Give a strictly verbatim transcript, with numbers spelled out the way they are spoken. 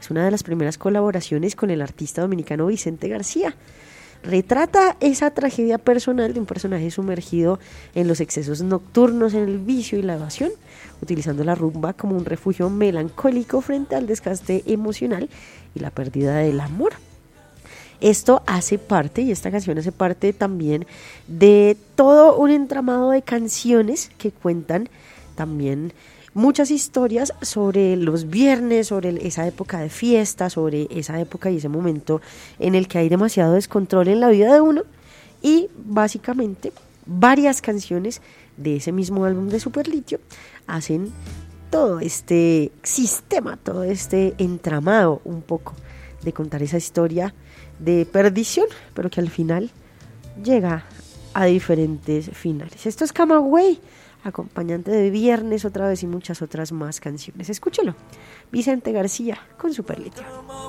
Es una de las primeras colaboraciones con el artista dominicano Vicente García. Retrata esa tragedia personal de un personaje sumergido en los excesos nocturnos, en el vicio y la evasión, utilizando la rumba como un refugio melancólico frente al desgaste emocional y la pérdida del amor. Esto hace parte, y esta canción hace parte también de todo un entramado de canciones que cuentan también muchas historias sobre los viernes, sobre esa época de fiesta, sobre esa época y ese momento en el que hay demasiado descontrol en la vida de uno, y básicamente varias canciones de ese mismo álbum de Superlitio hacen todo este sistema, todo este entramado un poco de contar esa historia de perdición, pero que al final llega a diferentes finales. Esto es Camagüey, acompañante de Viernes otra vez y muchas otras más canciones. Escúchelo, Vicente García con Superlitio.